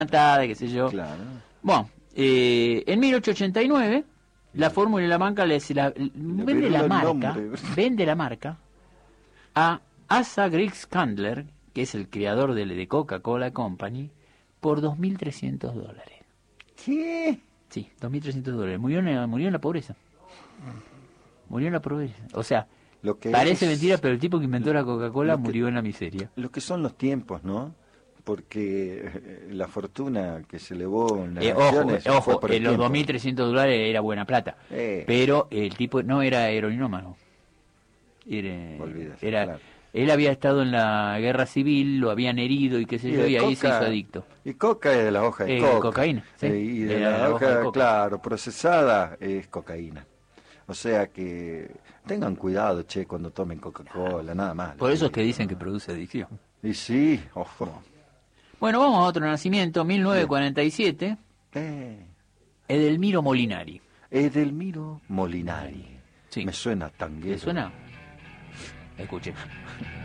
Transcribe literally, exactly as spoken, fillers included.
adelantada, qué sé yo. Claro. Bueno, eh, en mil ochocientos ochenta y nueve, la fórmula y la banca le, se la, vende la marca, vende la marca a Asa Griggs Candler, que es el creador de, de Coca-Cola Company, por dos mil trescientos dólares. ¿Qué? Sí, dos mil trescientos dólares. Murió en, la, murió en la pobreza. Murió en la pobreza. O sea, Lo que parece es, mentira, pero el tipo que inventó la Coca-Cola lo que, murió en la miseria. Lo que son los tiempos, ¿no? Porque eh, la fortuna que se elevó en las Eh, ojo, acciones eh, ojo, fue por el eh, los tiempo. dos mil trescientos dólares era buena plata. Eh. Pero el tipo no era heroinómano. Era, Olvídate, era claro. Él había estado en la guerra civil, lo habían herido y qué sé Y yo, de y ahí se coca- hizo adicto. Y coca es de la hoja de Eh, coca. cocaína, sí. Eh, y de Era la, de la hoja hoja, de coca. claro, procesada es cocaína. O sea que tengan cuidado, che, cuando tomen Coca-Cola, nada más. Por eso es Sí, que dicen ¿no? que produce adicción. Y sí, ojo. Bueno, vamos a otro nacimiento, mil novecientos cuarenta y siete, Eh, Edelmiro Molinari. Edelmiro Molinari. Sí. Me suena tanguero. ¿Te suena? Escuche.